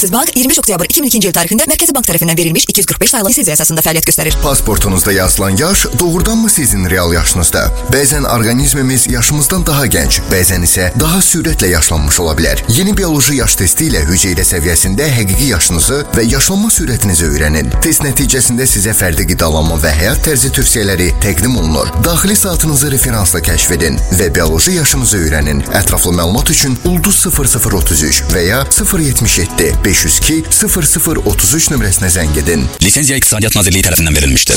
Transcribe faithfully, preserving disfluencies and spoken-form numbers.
Aksis Bank yirmi beş Oktyabr iki bin ikinci yıl tarihinde Merkezi Bank tarafından verilmiş iki yüz kırk beş sayılı lisenziya esasında faaliyet gösterir. Pasportunuzda yazılan yaş doğrudanmı sizin real yaşınızda? Bəzən orqanizmimiz yaşımızdan daha gənc, bəzən isə daha sürətlə yaşlanmış ola bilər. Yeni bioloji yaş testi ilə hüceyrə səviyyəsində həqiqi yaşınızı və yaşlanma sürətinizi öyrənin. Test nəticəsində sizə fərdi qidalanma və həyat tərzi tövsiyələri təqdim olunur. Daxili saatınızı referansla kəşf edin və bioloji yaşınızı öyrənin. Ətraflı məlumat üçün Ulduz sıfır sıfır otuz üç və ya sıfır yetmiş yeddi beş yüz iki sıfır sıfır otuz üç nömrəsinə zəng edin. Lisenziya İqtisadiyyat Nazirliyi tərəfindən verilmişdir.